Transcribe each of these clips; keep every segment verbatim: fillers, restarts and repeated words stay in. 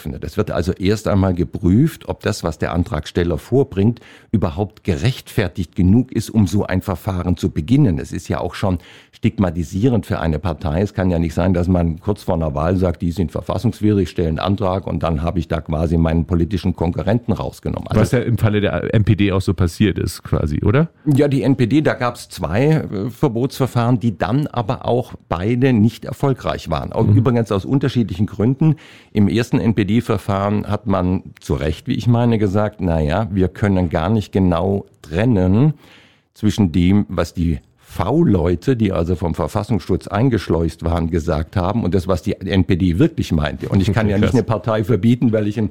geöffnet. Es wird also erst einmal geprüft, ob das, was der Antragsteller vorbringt, überhaupt gerechtfertigt genug ist, um so ein Verfahren zu beginnen. Es ist ja auch schon stigmatisierend für eine Partei. Es kann ja nicht sein, dass man kurz vor einer Wahl sagt, die sind verfassungswidrig, stellen einen Antrag und dann habe ich da quasi meinen politischen Konkurrenten rausgenommen. Also, was ja im Falle der N P D auch so passiert ist quasi, oder? Ja, die N P D, da gab es zwei äh, Verbotsverfahren, die dann aber auch beide nicht erfolgreich waren. Auch mhm. übrigens aus unterschiedlichen Gründen. Im ersten N P D-Verfahren hat man zu Recht, wie ich meine, gesagt, naja, wir können gar nicht genau trennen zwischen dem, was die V-Leute, die also vom Verfassungsschutz eingeschleust waren, gesagt haben und das, was die N P D wirklich meinte. Und ich kann ja nicht eine Partei verbieten, weil ich ein,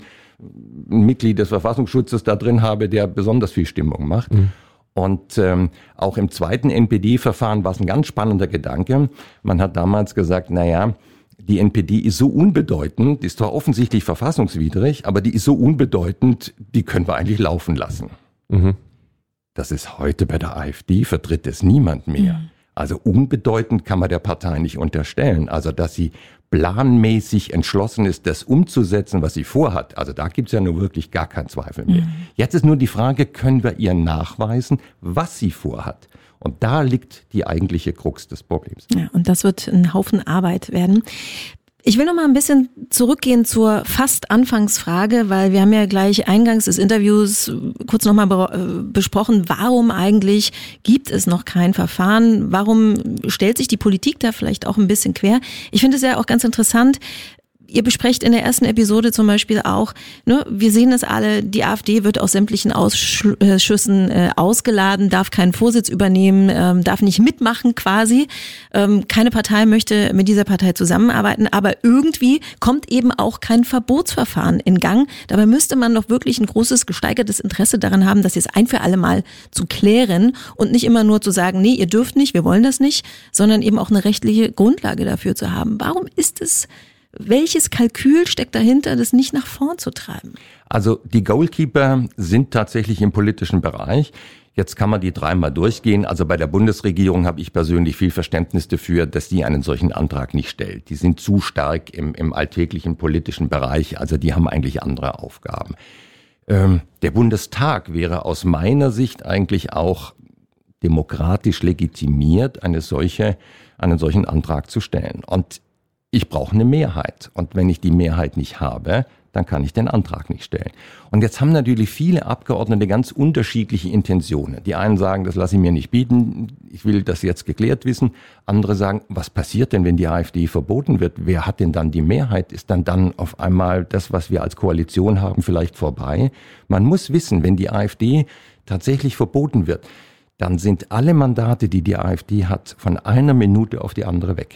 ein Mitglied des Verfassungsschutzes da drin habe, der besonders viel Stimmung macht. Mhm. Und ähm, auch im zweiten N P D-Verfahren war es ein ganz spannender Gedanke. Man hat damals gesagt, naja, die N P D ist so unbedeutend, die ist zwar offensichtlich verfassungswidrig, aber die ist so unbedeutend, die können wir eigentlich laufen lassen. Mhm. Das ist heute bei der AfD, vertritt es niemand mehr. Mhm. Also unbedeutend kann man der Partei nicht unterstellen. Also dass sie planmäßig entschlossen ist, das umzusetzen, was sie vorhat. Also da gibt es ja nur wirklich gar keinen Zweifel mehr. Mhm. Jetzt ist nur die Frage, können wir ihr nachweisen, was sie vorhat? Und da liegt die eigentliche Krux des Problems. Ja, und das wird ein Haufen Arbeit werden. Ich will noch mal ein bisschen zurückgehen zur fast Anfangsfrage, weil wir haben ja gleich eingangs des Interviews kurz noch mal be- besprochen, warum eigentlich gibt es noch kein Verfahren? Warum stellt sich die Politik da vielleicht auch ein bisschen quer? Ich finde es ja auch ganz interessant. Ihr besprecht in der ersten Episode zum Beispiel auch, ne, wir sehen das alle, die AfD wird aus sämtlichen Ausschüssen äh, ausgeladen, darf keinen Vorsitz übernehmen, ähm, darf nicht mitmachen quasi. Ähm, keine Partei möchte mit dieser Partei zusammenarbeiten, aber irgendwie kommt eben auch kein Verbotsverfahren in Gang. Dabei müsste man doch wirklich ein großes, gesteigertes Interesse daran haben, das jetzt ein für alle Mal zu klären und nicht immer nur zu sagen, nee, ihr dürft nicht, wir wollen das nicht, sondern eben auch eine rechtliche Grundlage dafür zu haben. Warum ist es Welches Kalkül steckt dahinter, das nicht nach vorn zu treiben? Also die Goalkeeper sind tatsächlich im politischen Bereich. Jetzt kann man die dreimal durchgehen. Also bei der Bundesregierung habe ich persönlich viel Verständnis dafür, dass die einen solchen Antrag nicht stellt. Die sind zu stark im, im alltäglichen politischen Bereich. Also die haben eigentlich andere Aufgaben. Ähm, der Bundestag wäre aus meiner Sicht eigentlich auch demokratisch legitimiert, eine solche, einen solchen Antrag zu stellen. Und ich brauche eine Mehrheit. Und wenn ich die Mehrheit nicht habe, dann kann ich den Antrag nicht stellen. Und jetzt haben natürlich viele Abgeordnete ganz unterschiedliche Intentionen. Die einen sagen, das lasse ich mir nicht bieten, ich will das jetzt geklärt wissen. Andere sagen, was passiert denn, wenn die AfD verboten wird? Wer hat denn dann die Mehrheit? Ist dann dann auf einmal das, was wir als Koalition haben, vielleicht vorbei? Man muss wissen, wenn die AfD tatsächlich verboten wird, dann sind alle Mandate, die die AfD hat, von einer Minute auf die andere weg.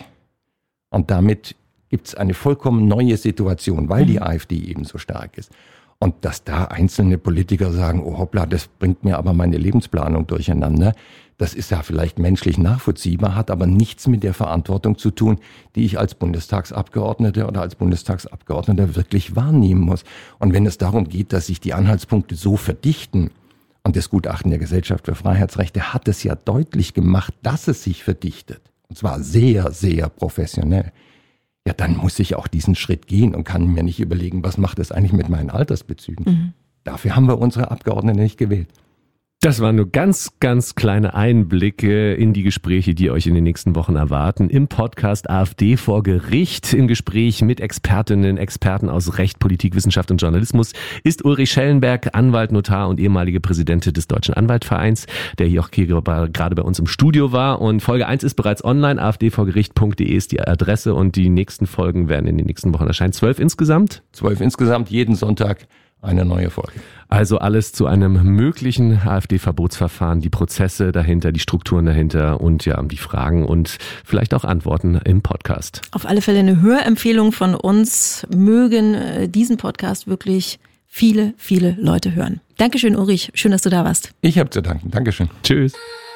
Und damit gibt es eine vollkommen neue Situation, weil die AfD eben so stark ist. Und dass da einzelne Politiker sagen, oh hoppla, das bringt mir aber meine Lebensplanung durcheinander, das ist ja vielleicht menschlich nachvollziehbar, hat aber nichts mit der Verantwortung zu tun, die ich als Bundestagsabgeordneter oder als Bundestagsabgeordneter wirklich wahrnehmen muss. Und wenn es darum geht, dass sich die Anhaltspunkte so verdichten, und das Gutachten der Gesellschaft für Freiheitsrechte hat es ja deutlich gemacht, dass es sich verdichtet. Und zwar sehr, sehr professionell. Ja, dann muss ich auch diesen Schritt gehen und kann mir nicht überlegen, was macht das eigentlich mit meinen Altersbezügen. Mhm. Dafür haben wir unsere Abgeordneten nicht gewählt. Das waren nur ganz, ganz kleine Einblicke in die Gespräche, die euch in den nächsten Wochen erwarten. Im Podcast AfD vor Gericht, im Gespräch mit Expertinnen, Experten aus Recht, Politik, Wissenschaft und Journalismus, ist Ulrich Schellenberg, Anwalt, Notar und ehemalige Präsidentin des Deutschen Anwaltvereins, der hier auch hier gerade bei uns im Studio war. Und Folge eins ist bereits online, a f d vor gericht punkt de ist die Adresse und die nächsten Folgen werden in den nächsten Wochen erscheinen. Zwölf insgesamt? Zwölf insgesamt, jeden Sonntag eine neue Folge. Also alles zu einem möglichen AfD-Verbotsverfahren, die Prozesse dahinter, die Strukturen dahinter und ja, die Fragen und vielleicht auch Antworten im Podcast. Auf alle Fälle eine Hörempfehlung von uns. Mögen äh, diesen Podcast wirklich viele, viele Leute hören. Dankeschön, Ulrich. Schön, dass du da warst. Ich habe zu danken. Dankeschön. Tschüss.